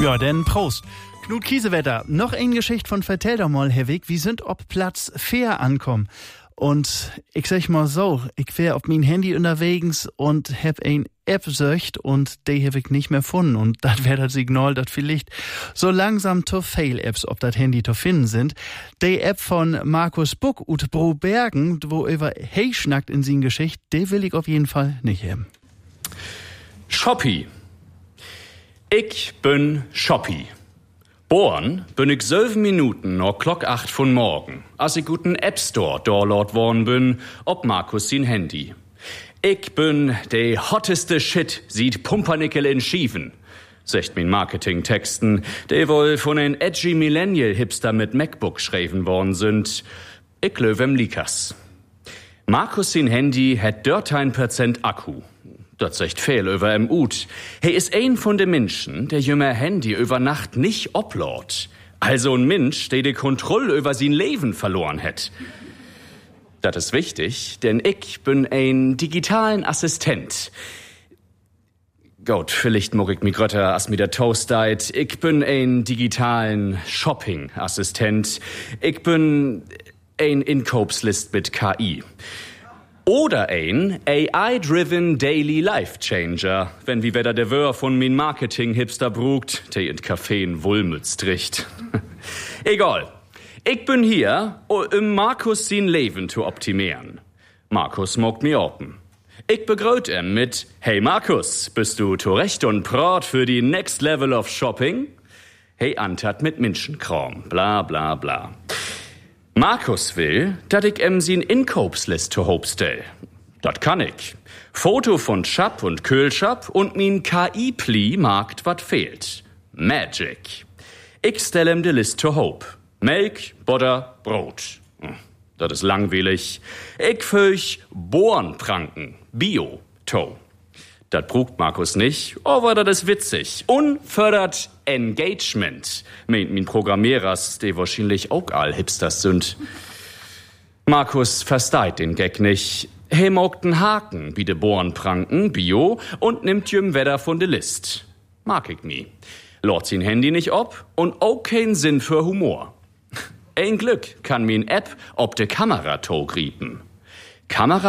Ja, denn Prost. Knut Kiesewetter, noch eine Geschichte von Vertell doch mal, Herr Weg. Wir sind ob Platz 4 ankommen. Und ich sag mal so, ich wär auf mein Handy unterwegs und hab ein App söcht und die hab ich nicht mehr gefunden. Und das wär das Signal, dass vielleicht so langsam to Fail-Apps auf das Handy zu finden sind. Die App von Markus Buck ut Brobergen, wo über hey schnackt in sin Geschichte, die will ich auf jeden Fall nicht haben. Shoppi. Ich bin Shoppi. Born bin ich 7 Minuten nach Klock 8 von morgen, als ich guten App Store download worden bin, ob Markus sin Handy. Ich bin de hotteste Shit, sieht Pumpernickel in Schieven, sagt min Marketingtexten, de wohl von ein edgy Millennial-Hipster mit MacBook schreiben worden sind. Ich löwem Likas. Markus sin Handy hat 13% Akku. Das sagt viel über Ut. He ist ein von den Menschen, der jümmer Handy über Nacht nicht upload. Also ein Mensch, der die Kontrolle über sein Leben verloren hat. Das ist wichtig, denn ich bin ein digitalen Assistent. Gott, vielleicht mag ich mich grötter als mir der Toast deit. Ich bin ein digitalen Shopping-Assistent. Ich bin ein Inkaufslist mit KI. Oder ein AI-driven Daily Life Changer, wenn wie weder der Wör von min Marketing-Hipster brugt, der in Café in Wulmütz tricht. Egal. Ich bin hier, um Markus sin Leben zu optimieren. Markus mogt mir open. Ich begrüß ihn mit, hey Markus, bist du zurecht und prat für die Next Level of Shopping? Hey Antat mit Menschenkram, bla bla bla. Markus will, dass ich sin Inkaufsliste hobstell. Dat kann ich. Foto von Schap und Kühlschap und min KI-Pli markt wat fehlt. Magic. Ich stell de Liste hob. Milch, Butter, Brot. Das ist langweilig. Ich fürch Bornpranken. Bio, to. Das brugt Markus nicht, aber das ist witzig. Und fördert Engagement. Meint min Programmierers, die wahrscheinlich auch all Hipsters sind. Markus versteht den Gag nicht. He mogt den Haken, wie de Bornpranken, Bio, und nimmt jüm Wetter von de List. Mag ich nie. Lort sin Handy nicht ob und auch kein Sinn für Humor. Ein Glück kann min App ob de Kamera to griepen. Kamera